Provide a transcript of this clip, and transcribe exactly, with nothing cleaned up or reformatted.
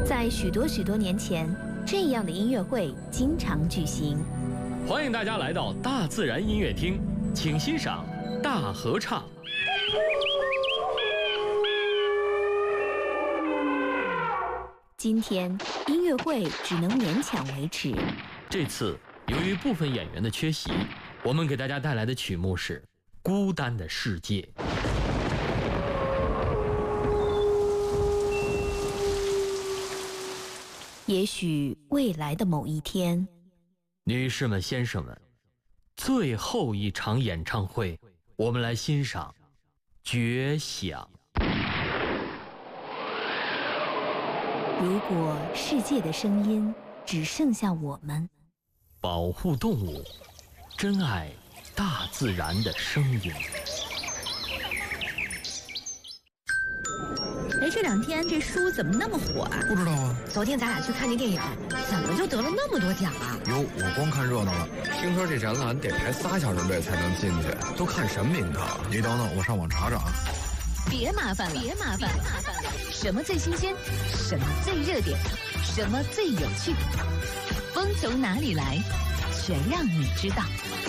在许多许多年前，这样的音乐会经常举行。 欢迎大家来到大自然音乐厅，请欣赏大合唱。 今天音乐会只能勉强维持。 这次由于部分演员的缺席，我们给大家带来的曲目是《孤单的世界》。 也许未来的某一天， 女士们、先生们，最后一场演唱会，我们来欣赏《绝响》。 如果世界的声音只剩下我们， 保护动物，珍爱大自然的声音。 哎，这两天这书怎么那么火啊？ 不知道啊。 昨天咱俩去看那电影，怎么就得了那么多奖啊？ 哟，我光看热闹了。听说这展览得排仨小时队才能进去，都看什么名堂？你等等，我上网查查啊。 别麻烦了，别麻烦了，什么最新鲜？什么最热点？什么最有趣？风从哪里来？全让你知道。